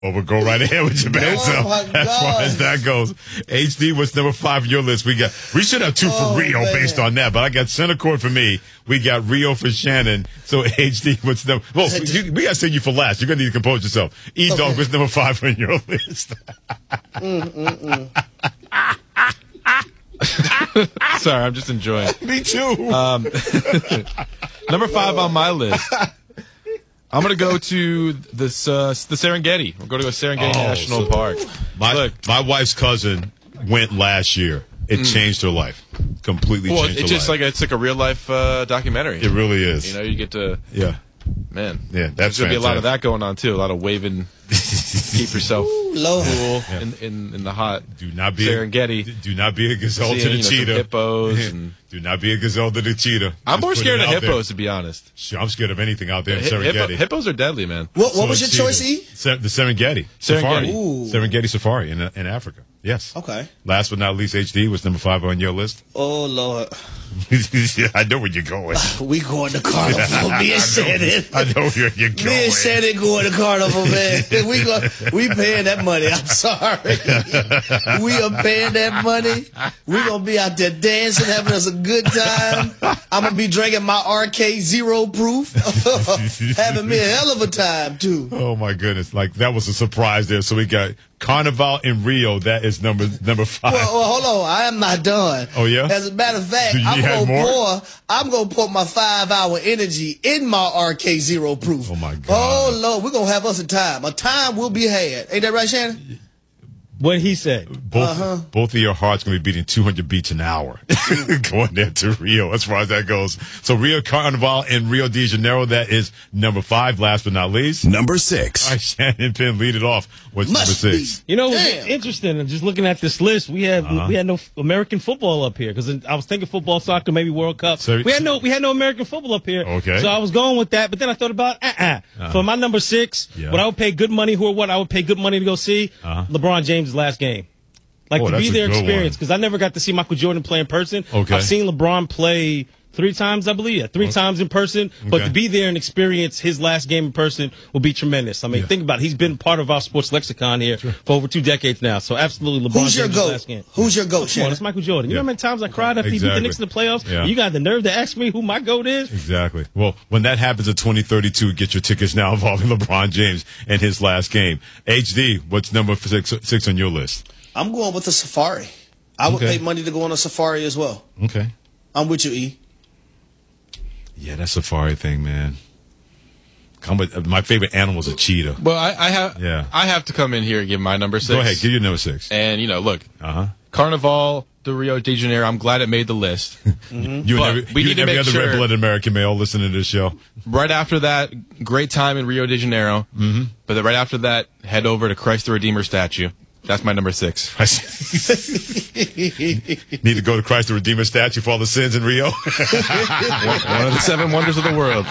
Well, we'll go right ahead with your bad self. As far as that goes, HD was number 5 on your list. We should have 2 for Rio based on that, but I got center court for me. We got Rio for Shannon. So HD was number. Well, we got to send you for last. You're gonna need to compose yourself. E-Dog was number 5 on your list. Sorry, I'm just enjoying. Me too. Number 5 on my list. I'm going to go to the Serengeti. We're going to go to Serengeti National Park. My wife's cousin went last year. It changed her life. Completely changed her life. It's like a real life documentary. It really is. You know, you get to man. Yeah, there's that's going to be a lot of that going on too. A lot of waving. Keep yourself cool in the hot Serengeti. Do not be a gazelle to the cheetah. Hippos. Do not be a gazelle to the cheetah. I'm more scared of hippos, to be honest. Sure, I'm scared of anything out there in Serengeti. Hippos are deadly, man. What was your choice, E? The Serengeti. Safari. Serengeti Safari in Africa. Yes. Okay. Last but not least, HD was number 5 on your list. Oh, Lord. I know where you're going. We going to Carnival. Me and Shannon. I know where you're going. Me and Shannon going to Carnival, man. We paying that money. I'm sorry. We are paying that money. We going to be out there dancing, having us a good time. I'm going to be drinking my RK Zero Proof. Having me a hell of a time, too. Oh, my goodness. Like, that was a surprise there. So we got Carnival in Rio. That is number 5. Well, hold on. I am not done. Oh, yeah? As a matter of fact, I'm going to pour my 5-hour energy in my RK Zero Proof. Oh, my God. Oh, Lord. We're going to have us a time. A time will be had. Ain't that right, Shannon? What he said. Both of your hearts going to be beating 200 beats an hour going there to Rio as far as that goes. So Rio Carnival in Rio de Janeiro, that is number 5. Last but not least, number 6. All right, Shannon Penn, lead it off. What's number 6? You know, it's interesting. I'm just looking at this list. We had no American football up here because I was thinking football, soccer, maybe World Cup. We had no American football up here. Okay. So I was going with that, but then I thought about for my number 6. What I would pay good money. I would pay good money to go see LeBron James' last game. Like to be their experience, because I never got to see Michael Jordan play in person. Okay. I've seen LeBron play 3 times, I believe. 3 times in person. But to be there and experience his last game in person will be tremendous. I mean, think about it. He's been part of our sports lexicon here for over 2 decades now. So absolutely, LeBron James' last game. Who's your GOAT, Shannon? It's Michael Jordan. You know how many times I cried after he beat the Knicks in the playoffs? Yeah. You got the nerve to ask me who my GOAT is? Exactly. Well, when that happens in 2032, get your tickets now involving LeBron James and his last game. HD, what's number 6 on your list? I'm going with the Safari. I would pay money to go on a safari as well. Okay. I'm with you, E. Yeah, that safari thing, man. My favorite animal is a cheetah. Well, I have to come in here and give my number 6. Go ahead, give your number 6. And look, Carnival de Rio de Janeiro. I'm glad it made the list. You and every other red-blooded American male listening to this show. Right after that, great time in Rio de Janeiro. But then right after that, head over to Christ the Redeemer statue. That's my number 6. Need to go to Christ the Redeemer statue for all the sins in Rio. One of the 7 wonders of the world.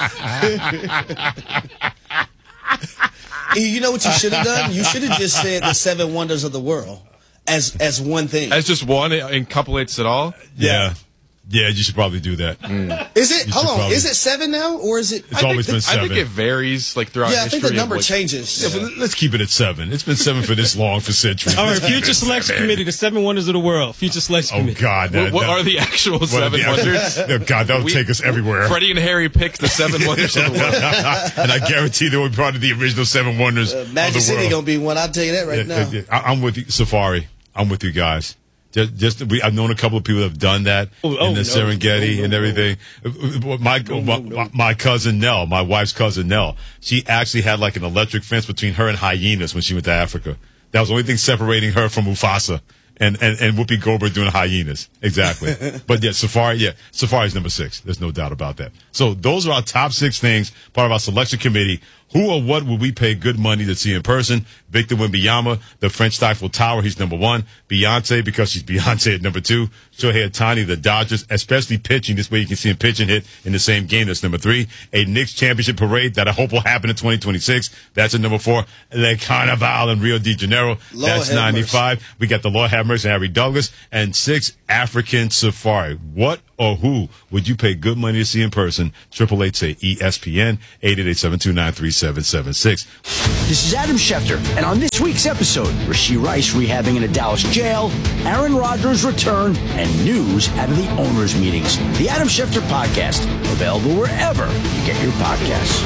You know what you should have done? You should have just said the 7 wonders of the world as one thing. As just one, it encapsulates it all? Yeah. Yeah, you should probably do that. Is it? Hold on. Is it 7 now, or is it? It's always been 7. I think it varies throughout history. Yeah, I think the number changes. Yeah, but let's keep it at 7. It's been 7 for this long, for centuries. All right, Future Selection Committee, the 7 wonders of the world. Future Selection Committee. Oh, God. What are the actual 7 wonders? Oh, God, that would take us everywhere. Freddie and Harry picked the 7 wonders of the world. And I guarantee they were part of the original 7 wonders of the world. Magic City going to be one. I'll tell you that right now. I'm with you, Safari. I'm with you guys. I've known a couple of people that have done that in the Serengeti and everything. My cousin Nell, my wife's cousin Nell, she actually had like an electric fence between her and hyenas when she went to Africa. That was the only thing separating her from Mufasa and Whoopi Goldberg doing hyenas. Exactly. But Safari's number 6. There's no doubt about that. So those are our top 6 things, part of our selection committee. Who or what would we pay good money to see in person? Victor Wembanyama, the French Eiffel Tower, he's number 1. Beyonce, because she's Beyonce at number 2. Shohei Ohtani, the Dodgers, especially pitching. This way you can see him pitch and hit in the same game. That's number 3. A Knicks championship parade that I hope will happen in 2026. That's at number 4. Le Carnaval in Rio de Janeiro. That's 95. We got the Lord Have Mercy and Harry Douglas. And 6, African Safari. What or who would you pay good money to see in person? 888-SAY-ESPN, 888-729-3776. This is Adam Schefter, and on this week's episode, Rashee Rice rehabbing in a Dallas jail, Aaron Rodgers' return, and news out of the owners' meetings. The Adam Schefter Podcast, available wherever you get your podcasts.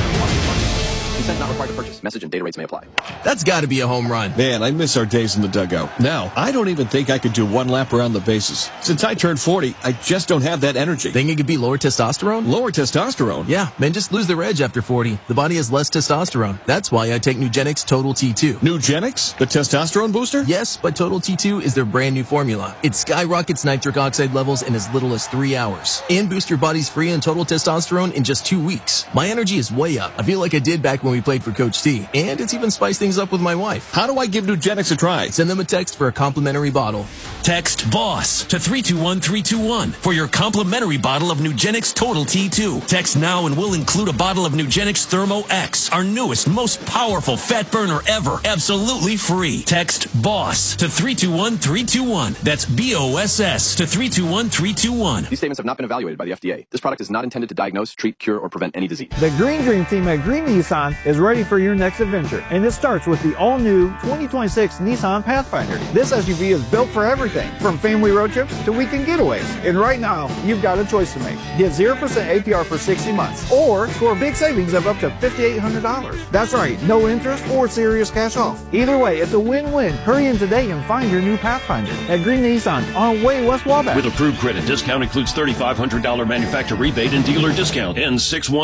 Consent not required to purchase. Message and data rates may apply. That's got to be a home run. Man, I miss our days in the dugout. Now, I don't even think I could do one lap around the bases. Since I turned 40, I just don't have that energy. Think it could be lower testosterone? Lower testosterone? Yeah, men just lose their edge after 40. The body has less testosterone. That's why I take Nugenix Total T2. Nugenix? The testosterone booster? Yes, but Total T2 is their brand new formula. It skyrockets nitric oxide levels in as little as 3 hours. And boosts your body's free and total testosterone in just 2 weeks. My energy is way up. I feel like I did back when we played for Coach T. And it's even spiced things up with my wife. How do I give Nugenix a try? Send them a text for a complimentary bottle. Text BOSS to 321-321 for your complimentary bottle of Nugenix Total T2. Text now and we'll include a bottle of Nugenix Thermo X, our newest, most powerful fat burner ever. Absolutely free. Text BOSS to 321-321. That's BOSS to 321-321. These statements have not been evaluated by the FDA. This product is not intended to diagnose, treat, cure, or prevent any disease. The Green Dream Team at Green Nissan is ready for your next adventure, and it starts with the all-new 2026 Nissan Pathfinder. This SUV is built for everything, from family road trips to weekend getaways. And right now, you've got a choice to make. Get 0% APR for 60 months, or score big savings of up to $5,800. That's right, no interest or serious cash off. Either way, it's a win-win. Hurry in today and find your new Pathfinder at Green Nissan on Way West Wabash. With approved credit, discount includes $3,500 manufacturer rebate and dealer discount. Ends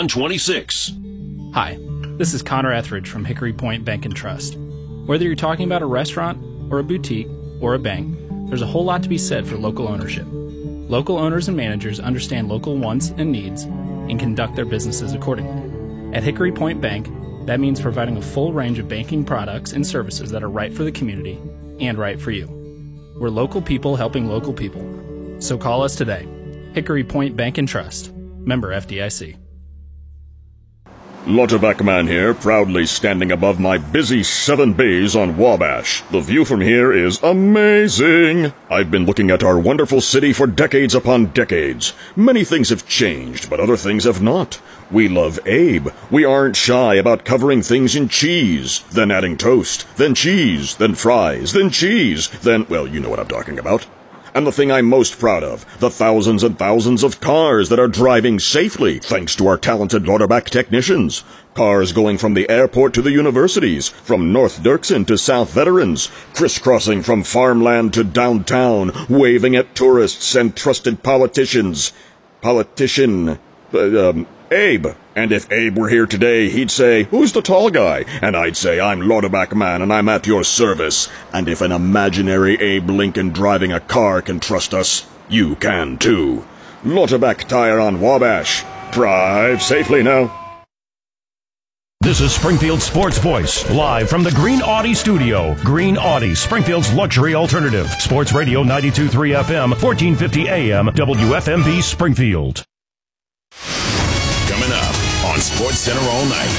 6/1/26. Hi, this is Connor Etheridge from Hickory Point Bank and Trust. Whether you're talking about a restaurant or a boutique or a bank, there's a whole lot to be said for local ownership. Local owners and managers understand local wants and needs and conduct their businesses accordingly. At Hickory Point Bank, that means providing a full range of banking products and services that are right for the community and right for you. We're local people helping local people. So call us today. Hickory Point Bank and Trust. Member FDIC. Lauterbach Man here, proudly standing above my busy 7 bays on Wabash. The view from here is amazing. I've been looking at our wonderful city for decades upon decades. Many things have changed, but other things have not. We love Abe. We aren't shy about covering things in cheese, then adding toast, then cheese, then fries, then cheese, then, well, you know what I'm talking about. And the thing I'm most proud of, the thousands and thousands of cars that are driving safely thanks to our talented Lauterbach technicians. Cars going from the airport to the universities, from North Dirksen to South Veterans, crisscrossing from farmland to downtown, waving at tourists and trusted politicians. Abe. And if Abe were here today, he'd say, "Who's the tall guy?" And I'd say, "I'm Lauterbach Man, and I'm at your service." And if an imaginary Abe Lincoln driving a car can trust us, you can too. Lauterbach Tire on Wabash. Drive safely now. This is Springfield Sports Voice, live from the Green Audi studio. Green Audi, Springfield's luxury alternative. Sports Radio 92.3 FM, 1450 AM, WFMB Springfield. Coming up on Sports Center all night,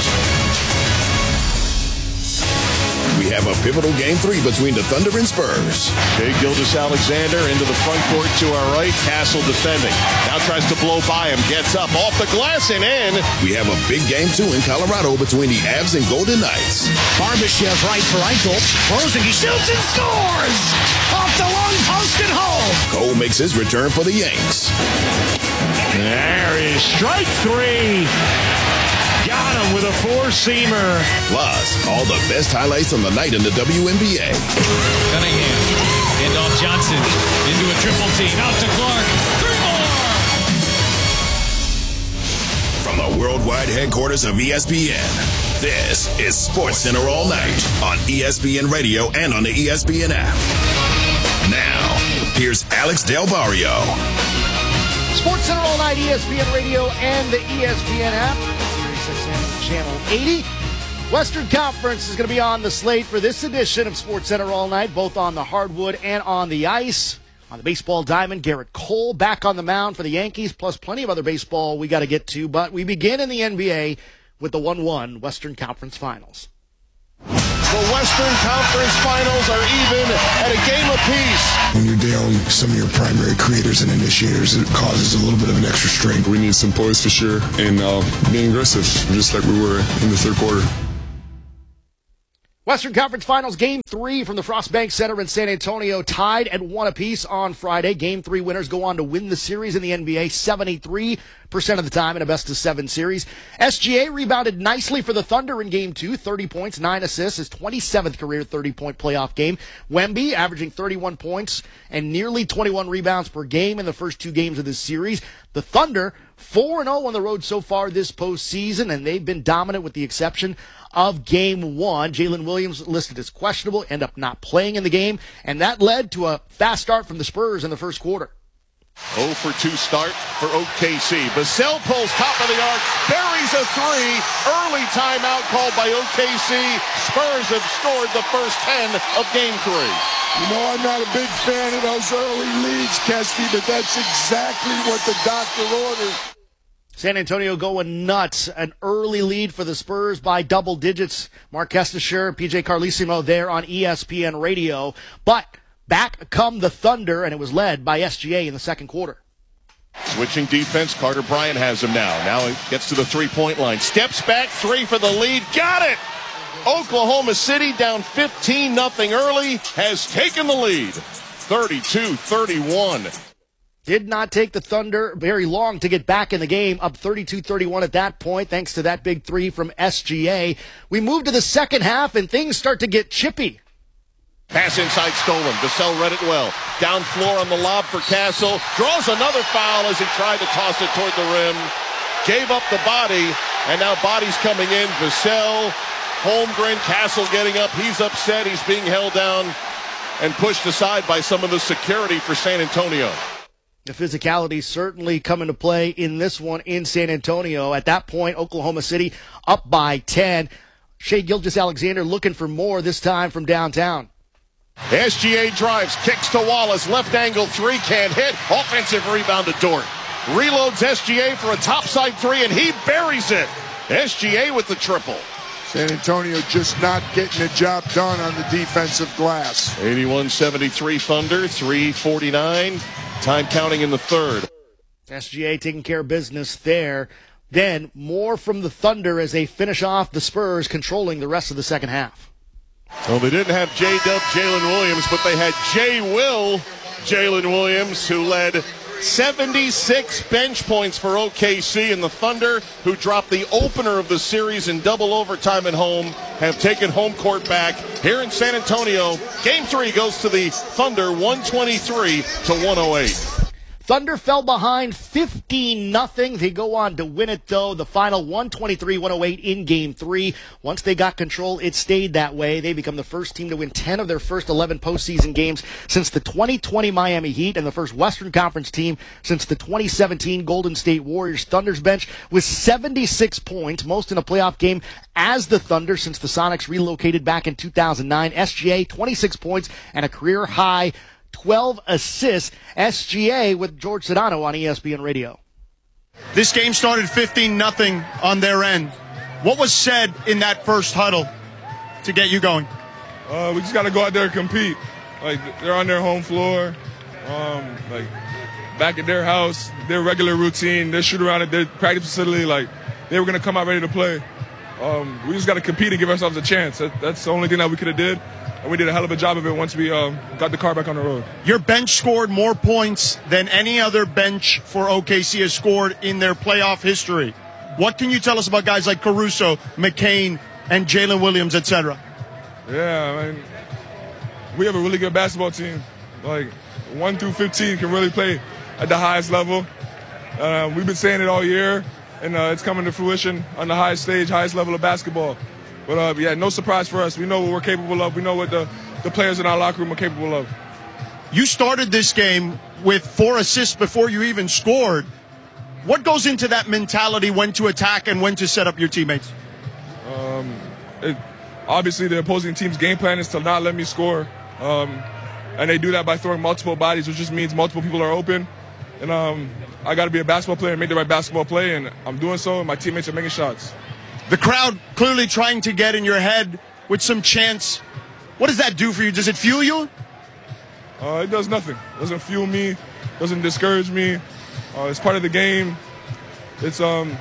we have a pivotal Game 3 between the Thunder and Spurs. Big Gilgeous-Alexander into the front court to our right. Castle defending. Now tries to blow by him. Gets up off the glass and in. We have a big Game 2 in Colorado between the Avs and Golden Knights. Barbashev right for Eichel. Closing. He shoots and scores! Off the long post and home. Cole makes his return for the Yanks. There is strike 3. Got him with a 4-seamer. Plus, all the best highlights from the night in the WNBA. Cunningham. Handoff Johnson. Into a triple team. Out to Clark. 3 more. From the worldwide headquarters of ESPN, this is Sports Center all night on ESPN Radio and on the ESPN app. Now, here's Alex Del Barrio. Sports Center all night, ESPN Radio and the ESPN app. Channel 80. Western Conference is going to be on the slate for this edition of Sports Center all night, both on the hardwood and on the ice. On the baseball diamond, Garrett Cole back on the mound for the Yankees, plus plenty of other baseball we got to get to. But we begin in the NBA with the 1-1 Western Conference Finals. The Western Conference Finals are even at a game apiece. When you're down some of your primary creators and initiators, it causes a little bit of an extra strain. We need some poise for sure, and being aggressive, just like we were in the third quarter. Western Conference Finals Game 3 from the Frostbank Center in San Antonio, tied at 1 apiece on Friday. Game 3 winners go on to win the series in the NBA 73% of the time in a best-of-7 series. SGA rebounded nicely for the Thunder in Game 2, 30 points, 9 assists, his 27th career 30-point playoff game. Wemby averaging 31 points and nearly 21 rebounds per game in the first 2 games of this series. The Thunder 4-0 on the road so far this postseason, and they've been dominant with the exception of Game 1. Jalen Williams listed as questionable, ended up not playing in the game, and that led to a fast start from the Spurs in the first quarter. 0 for 2 start for OKC. Vassell pulls top of the arc, buries a 3. Early timeout called by OKC. Spurs have scored the first 10 of Game 3. You know, I'm not a big fan of those early leads, Kesty, but that's exactly what the doctor ordered. San Antonio going nuts. An early lead for the Spurs by double digits. Mark Kestisher, PJ Carlesimo there on ESPN Radio. But back come the Thunder, and it was led by SGA in the second quarter. Switching defense, Carter Bryant has him now. Now he gets to the three-point line. Steps back, 3 for the lead. Got it! Oklahoma City down 15-0 early, has taken the lead. 32-31. Did not take the Thunder very long to get back in the game, up 32-31 at that point, thanks to that big 3 from SGA. We move to the second half, and things start to get chippy. Pass inside stolen. Vassell read it well. Down floor on the lob for Castle. Draws another foul as he tried to toss it toward the rim. Gave up the body, and now bodies coming in. Vassell, Holmgren, Castle getting up. He's upset. He's being held down and pushed aside by some of the security for San Antonio. The physicality certainly come into play in this one in San Antonio. At that point, Oklahoma City up by 10. Shai Gilgeous-Alexander looking for more, this time from downtown. SGA drives, kicks to Wallace, left angle 3, can't hit. Offensive rebound to Dort. Reloads SGA for a topside 3, and he buries it. SGA with the triple. San Antonio just not getting the job done on the defensive glass. 81-73 Thunder, 3:49. Time counting in the third. SGA taking care of business there. Then more from the Thunder as they finish off the Spurs, controlling the rest of the second half. Well, they didn't have J-Dub Jalen Williams, but they had J-Will Jalen Williams, who led 76 bench points for OKC, and the Thunder, who dropped the opener of the series in double overtime at home, have taken home court back here in San Antonio. Game 3 goes to the Thunder, 123-108. Thunder fell behind 15-0. They go on to win it, though. The final 123-108 in Game 3. Once they got control, it stayed that way. They become the first team to win 10 of their first 11 postseason games since the 2020 Miami Heat, and the first Western Conference team since the 2017 Golden State Warriors. Thunder's bench with 76 points, most in a playoff game as the Thunder since the Sonics relocated back in 2009. SGA, 26 points and a career high 12 assists. SGA with George Sedano on ESPN Radio. This game started 15-0 on their end. What was said in that first huddle to get you going? We just got to go out there and compete. Like, they're on their home floor, like back at their house, their regular routine, their shoot around at their practice facility. Like, they were going to come out ready to play. We just got to compete and give ourselves a chance. That's the only thing that we could have did. And we did a hell of a job of it once we got the car back on the road. Your bench scored more points than any other bench for OKC has scored in their playoff history. What can you tell us about guys like Caruso, McCain, and Jalen Williams, etc.? Yeah, I mean, we have a really good basketball team. Like, 1 through 15 can really play at the highest level. We've been saying it all year, and it's coming to fruition on the highest stage, highest level of basketball. But, yeah, no surprise for us. We know what we're capable of. We know what the players in our locker room are capable of. You started this game with 4 assists before you even scored. What goes into that mentality, when to attack and when to set up your teammates? Obviously, the opposing team's game plan is to not let me score. And they do that by throwing multiple bodies, which just means multiple people are open. And I got to be a basketball player and make the right basketball play, and I'm doing so, and my teammates are making shots. The crowd clearly trying to get in your head. with some chance. What does that do for you? Does it fuel you? It does nothing. It doesn't fuel me. Doesn't discourage me. It's part of the game. It's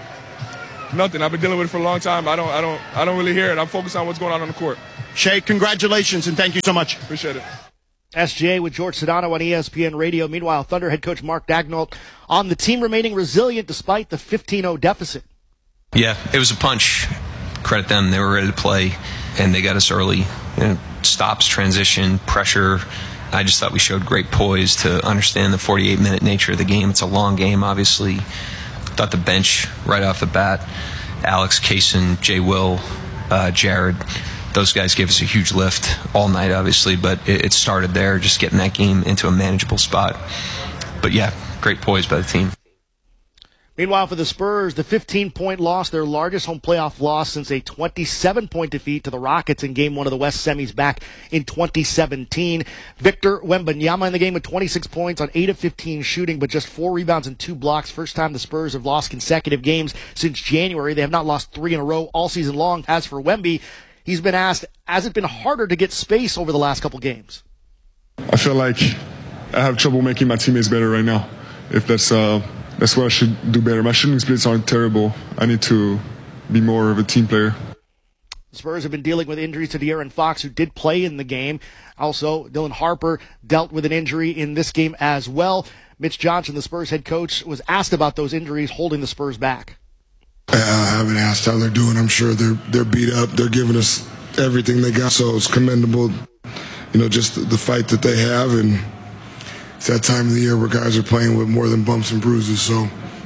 nothing. I've been dealing with it for a long time. I don't really hear it. I'm focused on what's going on the court. Shea, congratulations and thank you so much. Appreciate it. SGA with George Sedano on ESPN Radio. Meanwhile, Thunder head coach Mark Daigneault on the team remaining resilient despite the 15-0 deficit. Yeah, it was a punch. Credit them. They were ready to play, and they got us early. Stops, transition, pressure. I just thought we showed great poise to understand the 48-minute nature of the game. It's a long game, obviously. Thought the bench right off the bat, Alex, Kaysen, Jay Will, Jared, those guys gave us a huge lift all night, obviously, but it started there, just getting that game into a manageable spot. But yeah, great poise by the team. Meanwhile, for the Spurs, the 15-point loss, their largest home playoff loss since a 27-point defeat to the Rockets in Game 1 of the West Semis back in 2017. Victor Wembanyama in the game with 26 points on 8 of 15 shooting, but just 4 rebounds and 2 blocks. First time the Spurs have lost consecutive games since January. They have not lost 3 in a row all season long. As for Wemby, he's been asked, has it been harder to get space over the last couple games? I feel like I have trouble making my teammates better right now. If that's what I should do better. My shooting splits aren't terrible. I need to be more of a team player. The Spurs have been dealing with injuries to De'Aaron Fox, who did play in the game. Also, Dylan Harper dealt with an injury in this game as well. Mitch Johnson, the Spurs head coach, was asked about those injuries holding the Spurs back. I haven't asked how they're doing. I'm sure they're beat up. They're giving us everything they got, so it's commendable, just the fight that they have, and it's that time of the year where guys are playing with more than bumps and bruises, so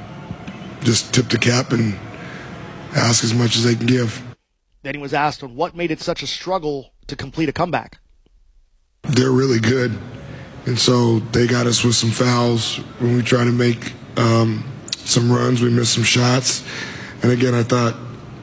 just tip the cap and ask as much as they can give. Then he was asked on what made it such a struggle to complete a comeback. They're really good, and so they got us with some fouls when we try to make some runs. We missed some shots, and again, I thought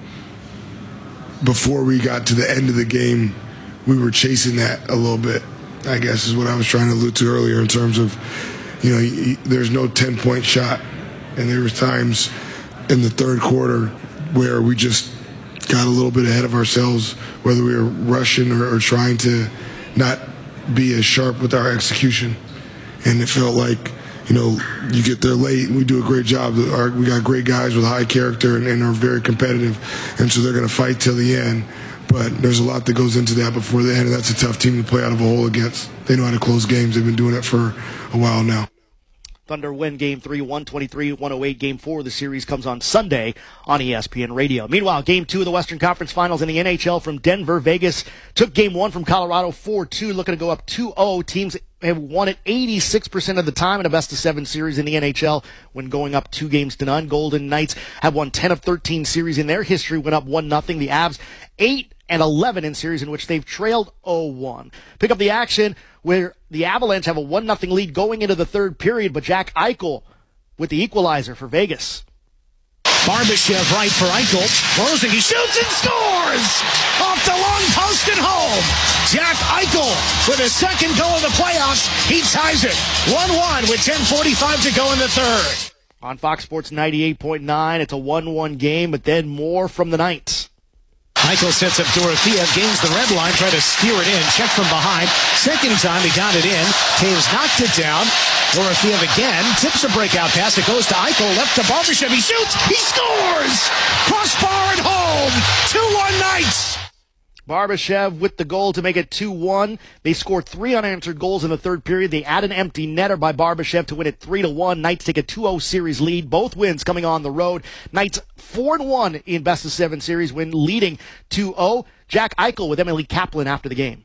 before we got to the end of the game, we were chasing that a little bit, I guess is what I was trying to allude to earlier in terms of, there's no 10-point shot. And there was times in the third quarter where we just got a little bit ahead of ourselves, whether we were rushing or trying to not be as sharp with our execution. And it felt like, you get there late and we do a great job. We got great guys with high character and are very competitive. And so they're going to fight till the end. But there's a lot that goes into that before the end, and that's a tough team to play out of a hole against. They know how to close games. They've been doing it for a while now. Thunder win Game 3, 123-108. Game 4 of the series comes on Sunday on ESPN Radio. Meanwhile, Game 2 of the Western Conference Finals in the NHL from Denver. Vegas took Game 1 from Colorado 4-2, looking to go up 2-0. Teams have won it 86% of the time in a best-of-7 series in the NHL when going up 2-0. Golden Knights have won 10 of 13 series in their history, went up 1-0. The Avs 8-11 in series in which they've trailed 0-1. Pick up the action where the Avalanche have a 1-0 lead going into the third period, but Jack Eichel with the equalizer for Vegas. Barbashev right for Eichel. Closing, he shoots and scores! Off the long post and home. Jack Eichel with his second goal of the playoffs. He ties it 1-1 with 10:45 to go in the third. On Fox Sports 98.9, it's a 1-1 game, but then more from the Knights. Eichel sets up Dorofeev, gains the red line, try to steer it in, check from behind. Second time he got it in. Taves knocked it down. Dorofeev again, tips a breakout pass. It goes to Eichel, left to Barbashev. He shoots, he scores! Crossbar at home, 2-1 Knights. Barbashev with the goal to make it 2-1. They scored 3 unanswered goals in the third period. They add an empty netter by Barbashev to win it 3-1. Knights take a 2-0 series lead. Both wins coming on the road. Knights 4-1 in best-of-7 series win, leading 2-0. Jack Eichel with Emily Kaplan after the game.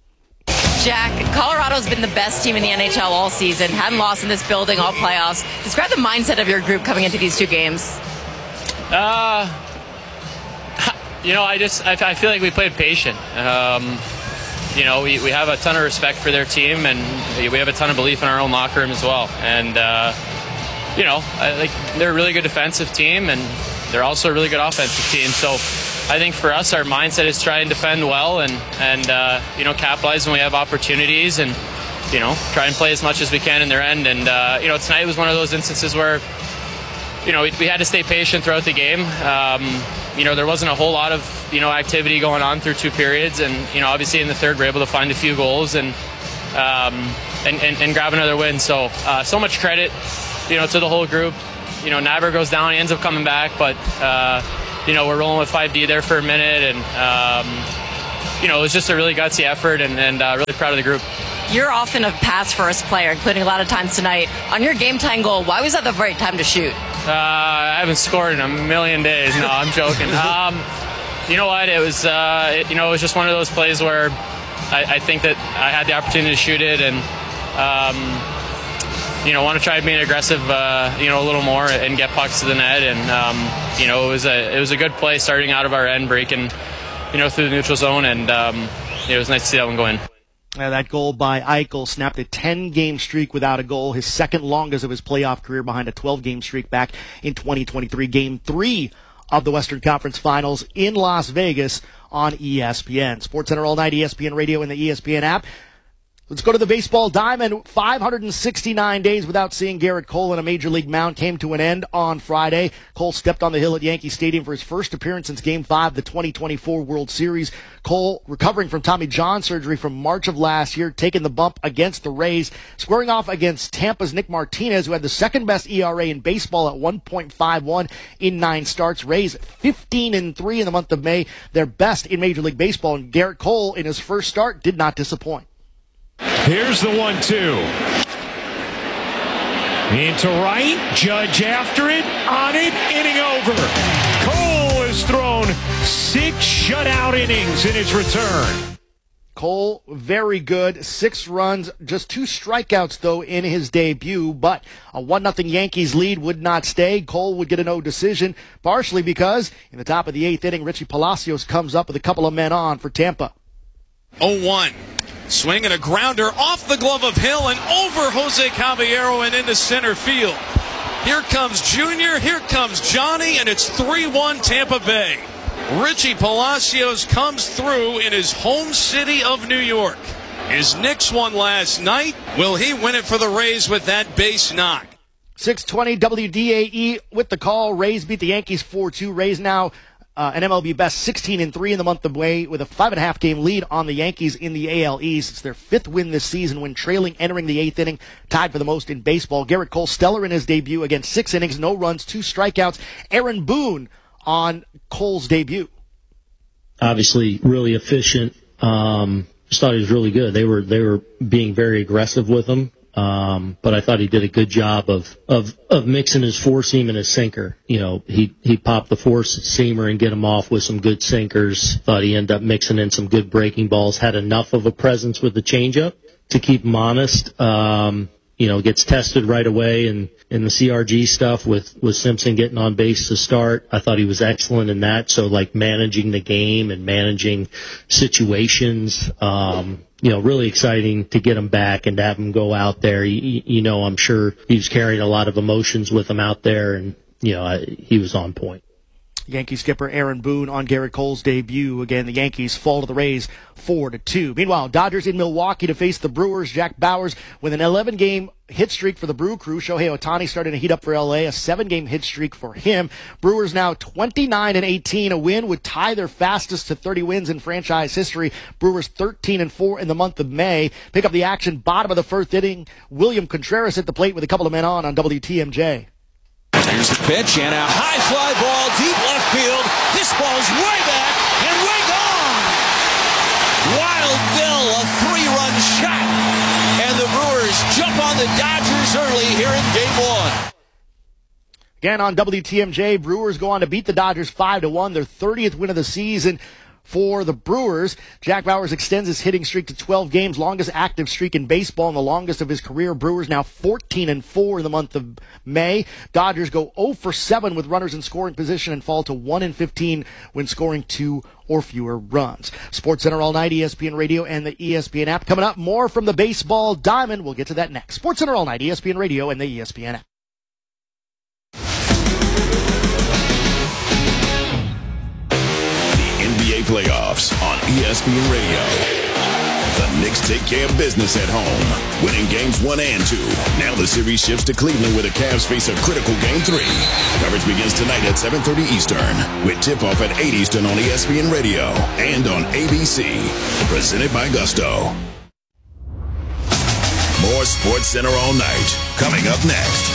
Jack, Colorado's been the best team in the NHL all season. Hadn't lost in this building all playoffs. Describe the mindset of your group coming into these two games. I feel like we played patient. We have a ton of respect for their team, and we have a ton of belief in our own locker room as well. And, they're a really good defensive team, and they're also a really good offensive team. So I think for us, our mindset is try and defend well and capitalize when we have opportunities and, try and play as much as we can in their end. And, tonight was one of those instances where, we had to stay patient throughout the game. there wasn't a whole lot of, activity going on through 2 periods. And, obviously in the third, we're able to find a few goals and grab another win. So much credit, to the whole group. Naber goes down, he ends up coming back, but, we're rolling with 5D there for a minute. And, it was just a really gutsy effort and really proud of the group. You're often a pass-first player, including a lot of times tonight. On your game-tying goal, why was that the right time to shoot? I haven't scored in a million days. No, I'm joking. You know what? It was, it was just one of those plays where I think that I had the opportunity to shoot it and, want to try being aggressive, a little more and get pucks to the net. And, it was a good play starting out of our end, breaking, through the neutral zone. And it was nice to see that one go in. That goal by Eichel snapped a 10-game streak without a goal, his second longest of his playoff career behind a 12-game streak back in 2023. Game 3 of the Western Conference Finals in Las Vegas on ESPN. SportsCenter all night, ESPN Radio, and the ESPN app. Let's go to the baseball diamond. 569 days without seeing Gerrit Cole in a Major League mound came to an end on Friday. Cole stepped on the hill at Yankee Stadium for his first appearance since Game 5 of the 2024 World Series. Cole, recovering from Tommy John surgery from March of last year, taking the bump against the Rays, squaring off against Tampa's Nick Martinez, who had the second-best ERA in baseball at 1.51 in 9 starts. Rays 15-3 in the month of May, their best in Major League Baseball, and Gerrit Cole in his first start did not disappoint. Here's the 1-2. Into right, Judge after it, on it, inning over. Cole has thrown 6 shutout innings in his return. Cole, very good. 6 runs, just 2 strikeouts, though, in his debut. But a 1-0 Yankees lead would not stay. Cole would get a no decision, partially because in the top of the 8th inning, Richie Palacios comes up with a couple of men on for Tampa. 0-1. Swing and a grounder off the glove of Hill and over Jose Caballero and into center field. Here comes Junior, here comes Johnny, and it's 3-1 Tampa Bay. Richie Palacios comes through in his home city of New York. His Knicks won last night. Will he win it for the Rays with that base knock? 6:20 WDAE with the call. Rays beat the Yankees 4-2. Rays now an MLB best 16-3 in the month of May with a 5.5 game lead on the Yankees in the AL East. It's their 5th win this season when trailing entering the 8th inning, tied for the most in baseball. Gerrit Cole stellar in his debut against 6 innings, no runs, 2 strikeouts. Aaron Boone on Cole's debut. Obviously really efficient. Just thought he was really good. They were being very aggressive with him. But I thought he did a good job of mixing his 4-seam and his sinker. He popped the 4-seamer and get him off with some good sinkers. Thought he ended up mixing in some good breaking balls. Had enough of a presence with the changeup to keep him honest. Gets tested right away in the CRG stuff with Simpson getting on base to start. I thought he was excellent in that. So managing the game and managing situations, really exciting to get him back and to have him go out there. I'm sure he was carrying a lot of emotions with him out there, and, he was on point. Yankee skipper Aaron Boone on Gerrit Cole's debut. Again, the Yankees fall to the Rays 4-2. Meanwhile, Dodgers in Milwaukee to face the Brewers. Jack Bauers with an 11-game hit streak for the Brew Crew. Shohei Ohtani starting to heat up for L.A., a 7-game hit streak for him. Brewers now 29-18. A win would tie their fastest to 30 wins in franchise history. Brewers 13-4 in the month of May. Pick up the action, bottom of the 1st inning. William Contreras at the plate with a couple of men on WTMJ. Here's the pitch and a high fly ball deep left field. This ball's way back and way gone. Wild Bill, a 3-run shot. And the Brewers jump on the Dodgers early here in Game 1. Again on WTMJ, Brewers go on to beat the Dodgers 5-1, their 30th win of the season. For the Brewers, Jack Bauers extends his hitting streak to 12 games, longest active streak in baseball and the longest of his career. Brewers now 14-4 in the month of May. Dodgers go 0-7 with runners in scoring position and fall to 1-15 when scoring 2 or fewer runs. SportsCenter all night, ESPN Radio and the ESPN app. Coming up, more from the baseball diamond. We'll get to that next. SportsCenter all night, ESPN Radio and the ESPN app. NBA playoffs on ESPN Radio. The Knicks take care of business at home, winning games 1 and 2. Now the series shifts to Cleveland where the Cavs face a critical game 3. Coverage begins tonight at 7:30 Eastern with tip-off at 8 Eastern on ESPN Radio and on ABC. Presented by Gusto. More Sports Center all night. Coming up next.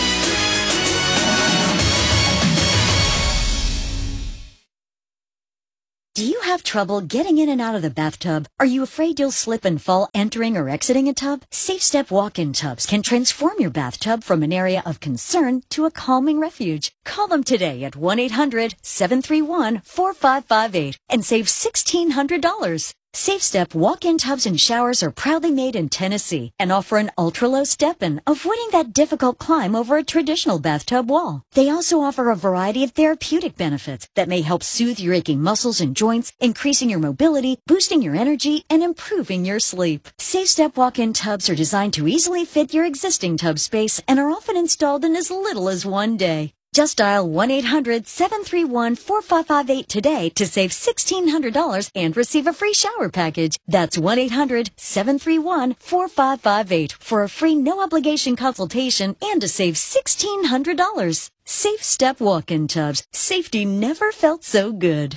Do you have trouble getting in and out of the bathtub? Are you afraid you'll slip and fall entering or exiting a tub? Safe Step walk-in tubs can transform your bathtub from an area of concern to a calming refuge. Call them today at 1-800-731-4558 and save $1,600. Safe Step walk-in tubs and showers are proudly made in Tennessee and offer an ultra-low step-in, avoiding that difficult climb over a traditional bathtub wall. They also offer a variety of therapeutic benefits that may help soothe your aching muscles and joints, increasing your mobility, boosting your energy, and improving your sleep. Safe Step walk-in tubs are designed to easily fit your existing tub space and are often installed in as little as 1 day. Just dial 1-800-731-4558 today to save $1,600 and receive a free shower package. That's 1-800-731-4558 for a free no-obligation consultation and to save $1,600. Safe Step walk-in tubs. Safety never felt so good.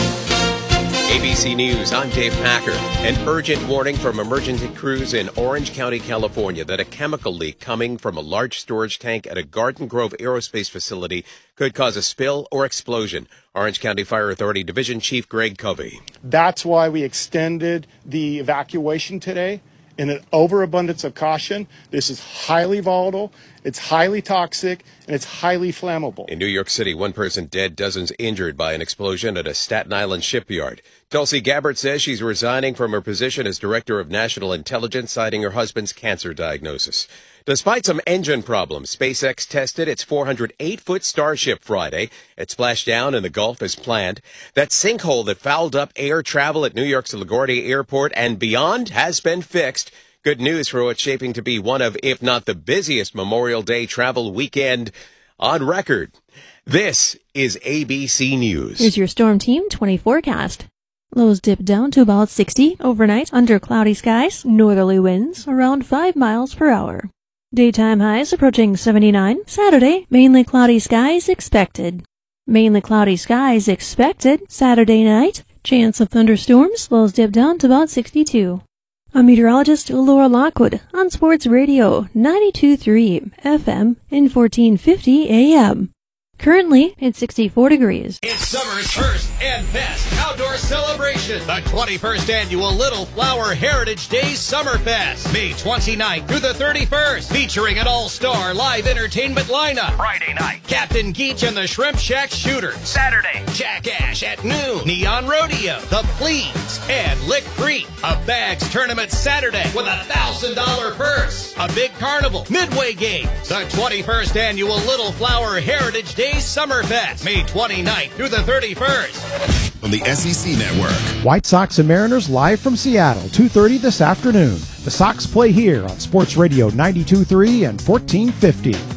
ABC News, I'm Dave Packer. An urgent warning from emergency crews in Orange County, California, that a chemical leak coming from a large storage tank at a Garden Grove aerospace facility could cause a spill or explosion. Orange County Fire Authority Division Chief Greg Covey. That's why we extended the evacuation today in an overabundance of caution. This is highly volatile, it's highly toxic, and it's highly flammable. In New York City, one person dead, dozens injured by an explosion at a Staten Island shipyard. Tulsi Gabbard says she's resigning from her position as Director of National Intelligence, citing her husband's cancer diagnosis. Despite some engine problems, SpaceX tested its 408-foot Starship Friday. It splashed down in the Gulf as planned. That sinkhole that fouled up air travel at New York's LaGuardia Airport and beyond has been fixed. Good news for what's shaping to be one of, if not the busiest Memorial Day travel weekend on record. This is ABC News. Here's your Storm Team 20 forecast. Lows dip down to about 60 overnight under cloudy skies, northerly winds around 5 miles per hour. Daytime highs approaching 79. Saturday, mainly cloudy skies expected. Mainly cloudy skies expected. Saturday night, chance of thunderstorms, lows dip down to about 62. I'm meteorologist Laura Lockwood on Sports Radio 92.3 FM and 1450 AM. Currently, it's 64 degrees. It's summer's first and best outdoor celebration. The 21st Annual Little Flower Heritage Days Summerfest. May 29th through the 31st. Featuring an all-star live entertainment lineup. Friday night, Captain Geach and the Shrimp Shack Shooters. Saturday, Jack Ash at noon. Neon Rodeo, The Pleats, and Lick Creek. A bags tournament Saturday with a $1,000 purse. A big carnival, Midway Games. The 21st Annual Little Flower Heritage Days Summerfest, May 29th through the 31st. On the SEC Network. White Sox and Mariners live from Seattle, 2:30 this afternoon. The Sox play here on Sports Radio 92.3 and 1450.